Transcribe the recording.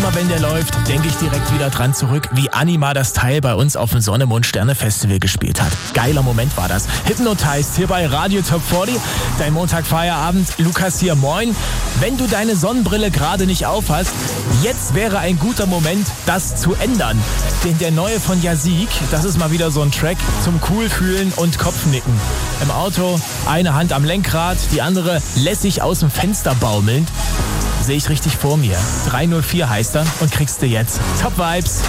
immer wenn der läuft, denke ich direkt wieder dran zurück, wie Anima das Teil bei uns auf dem Sonne-Mond-Sterne-Festival gespielt hat. Geiler Moment war das. Hypnotized hier bei Radio Top 40. Dein Montag-Feierabend. Lukas hier, moin. Wenn du deine Sonnenbrille gerade nicht aufhast, jetzt wäre ein guter Moment, das zu ändern. Denn der neue von Yazig, das ist mal wieder so ein Track zum Coolfühlen und Kopfnicken. Im Auto, eine Hand am Lenkrad, die andere lässig aus dem Fenster baumelnd. Sehe ich richtig vor mir. 304 heißt er und kriegst du jetzt. Top Vibes.